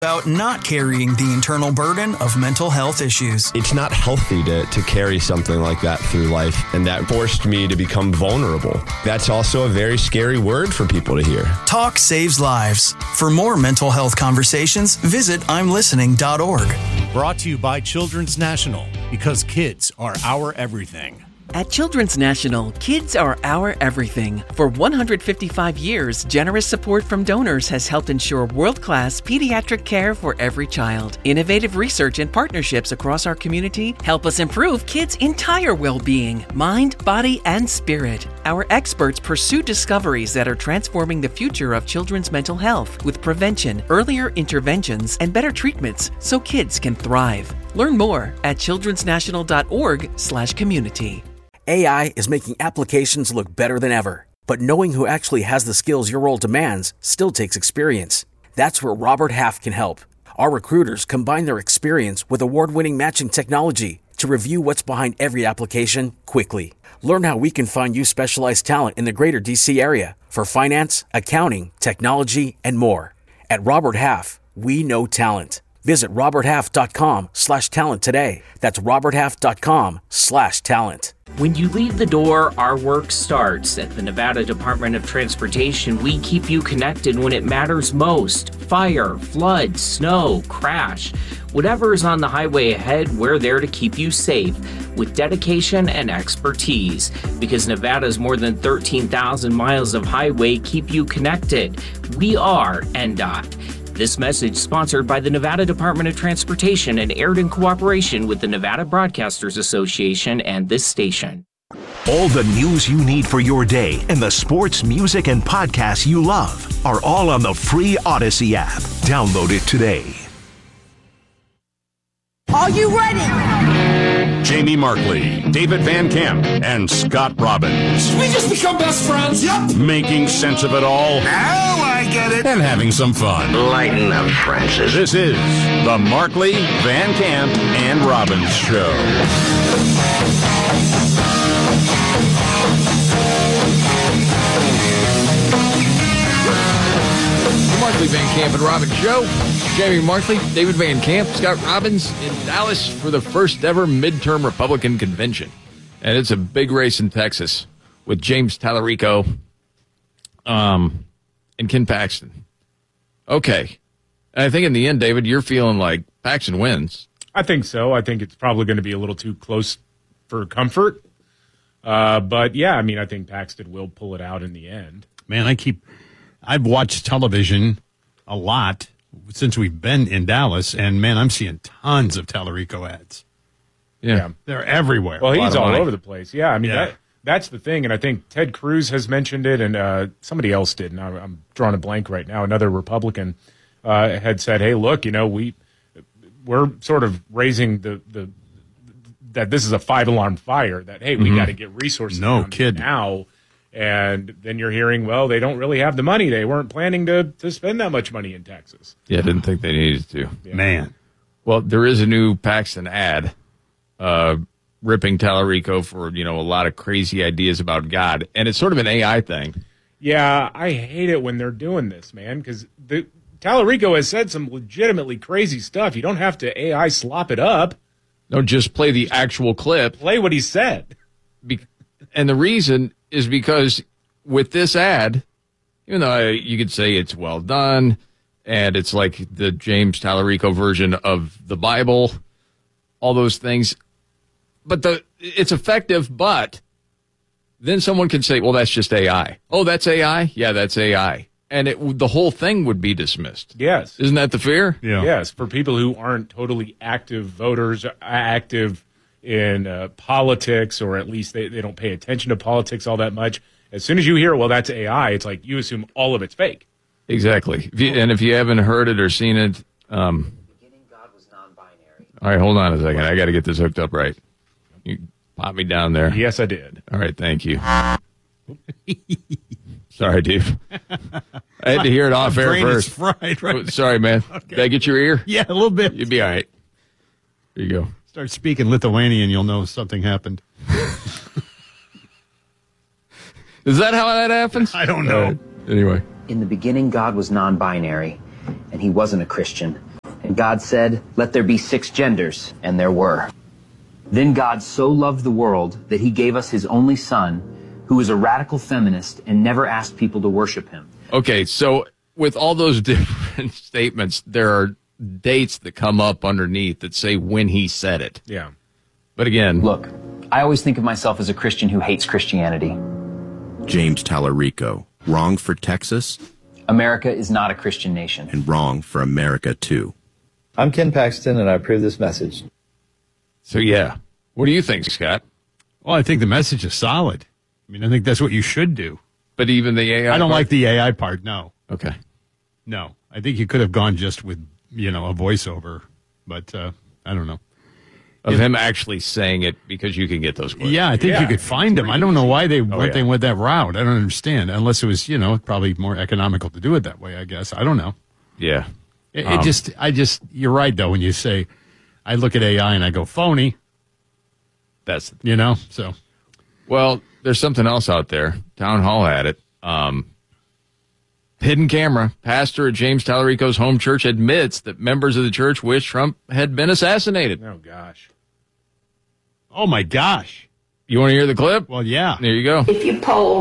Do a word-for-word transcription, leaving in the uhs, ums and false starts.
about not carrying the internal burden of mental health issues. It's not healthy to, to carry something like that through life, and that forced me to become vulnerable. That's also a very scary word for people to hear. Talk saves lives. For more mental health conversations, visit I'm listening dot org. Brought to you by Children's National, because kids are our everything. At Children's National, kids are our everything. For one hundred fifty-five years, generous support from donors has helped ensure world-class pediatric care for every child. Innovative research and partnerships across our community help us improve kids' entire well-being, mind, body, and spirit. Our experts pursue discoveries that are transforming the future of children's mental health with prevention, earlier interventions, and better treatments so kids can thrive. Learn more at childrens national dot org slash community. A I is making applications look better than ever, but knowing who actually has the skills your role demands still takes experience. That's where Robert Half can help. Our recruiters combine their experience with award-winning matching technology to review what's behind every application quickly. Learn how we can find you specialized talent in the greater D C area for finance, accounting, technology, and more. At Robert Half, we know talent. Visit robert half dot com slash talent today. That's robert half dot com slash talent. When you leave the door, our work starts. At the Nevada Department of Transportation, we keep you connected when it matters most. Fire, flood, snow, crash. Whatever is on the highway ahead, we're there to keep you safe with dedication and expertise. Because Nevada's more than thirteen thousand miles of highway keep you connected. We are N D O T. This message sponsored by the Nevada Department of Transportation and aired in cooperation with the Nevada Broadcasters Association and this station. All the news you need for your day and the sports, music, and podcasts you love are all on the free Odyssey app. Download it today. Are you ready? Jamie Markley, David Van Camp, and Scott Robbins. Did we just become best friends? Yep. Making sense of it all. Now I get it. And having some fun. Lighten up, Francis. This is the Markley, Van Camp, and Robbins Show. Markley, Van Camp, and Robbins Show. Jamie Markley, David Van Camp, Scott Robbins in Dallas for the first ever midterm Republican convention. And it's a big race in Texas with James Tallarico um, and Ken Paxton. Okay. And I think in the end, David, you're feeling like Paxton wins. I think so. I think it's probably going to be a little too close for comfort. Uh, but, yeah, I mean, I think Paxton will pull it out in the end. Man, I keep – I've watched television a lot since we've been in Dallas, and, man, I'm seeing tons of Tallarico ads. Yeah. yeah. They're everywhere. Well, he's all over the place. Yeah, I mean, Yeah. that that's the thing, and I think Ted Cruz has mentioned it, and uh, somebody else did, and I'm, I'm drawing a blank right now. Another Republican uh, had said, hey, look, you know, we, we're sort of raising the, the that this is a five-alarm fire, that, hey, we Mhm. got to get resources No down kidding. now. And then you're hearing, well, they don't really have the money. They weren't planning to, to spend that much money in Texas. Yeah, I didn't think they needed to. Yeah. Man. Well, there is a new Paxton ad uh, ripping Tallarico for, you know, a lot of crazy ideas about God. And it's sort of an A I thing. Yeah, I hate it when they're doing this, man, because the Tallarico has said some legitimately crazy stuff. You don't have to A I slop it up. No, just play the actual clip. Play what he said. Be- and the reason is because with this ad, even though you could say it's well done and it's like the James Tallarico version of the Bible, all those things, but the it's effective, but then someone can say, well, that's just A I. Oh, that's A I? Yeah, that's A I. And it, the whole thing would be dismissed. Yes. Isn't that the fear? Yeah. Yes, for people who aren't totally active voters, active in uh, politics, or at least they, they don't pay attention to politics all that much. As soon as you hear, well, that's A I, it's like you assume all of it's fake. Exactly. If you, and if you haven't heard it or seen it, um, all right, hold on a second. I got to get this hooked up right. You pop me down there. Yes, I did. All right, thank you. Sorry, Dave. I had to hear it off My air brain is first. fried right Oh, sorry, man. Okay. Did I get your ear? Yeah, a little bit. You'd be all right. There you go. Start speaking Lithuanian, you'll know something happened. Is that how that happens? I don't know. All right. Anyway. In the beginning, God was non-binary, and he wasn't a Christian. And God said, "Let there be six genders," and there were. Then God so loved the world that he gave us his only son, who was a radical feminist and never asked people to worship him. Okay, so with all those different statements, there are dates that come up underneath that say when he said it. Yeah. But again, look, I always think of myself as a Christian who hates Christianity. James Tallarico, wrong for Texas? America is not a Christian nation. And wrong for America, too. I'm Ken Paxton, and I approve this message. So, yeah. What do you think, Scott? Well, I think the message is solid. I mean, I think that's what you should do. But even the A I I don't part? like the A I part, no. Okay. No. I think you could have gone just with, you know, a voiceover. But, uh, I don't know. Of It- him actually saying it because you can get those clips. Yeah, I think Yeah. you could find them. I don't know why they Oh, went yeah. they went that route. I don't understand. Unless it was, you know, probably more economical to do it that way, I guess. I don't know. Yeah. It, Um, it just, I just, you're right, though, when you say, I look at A I and I go, phony. That's, you know, so. Well, there's something else out there. Town Hall had it. Um, hidden camera. Pastor at James Tallarico's home church admits that members of the church wish Trump had been assassinated. Oh, gosh. Oh, my gosh. You want to hear the clip? Well, yeah. There you go. If you poll